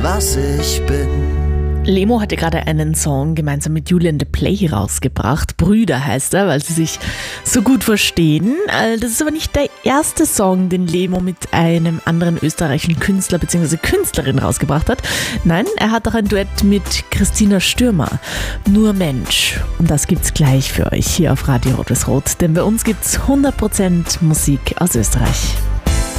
was ich bin. Lemo hatte gerade einen Song gemeinsam mit Julian The Play rausgebracht. Brüder heißt er, weil sie sich so gut verstehen. Das ist aber nicht der erste Song, den Lemo mit einem anderen österreichischen Künstler bzw. Künstlerin rausgebracht hat. Nein, er hat auch ein Duett mit Christina Stürmer. Nur Mensch. Und das gibt's gleich für euch hier auf Radio Rot-Weiß-Rot. Denn bei uns gibt's 100% Musik aus Österreich.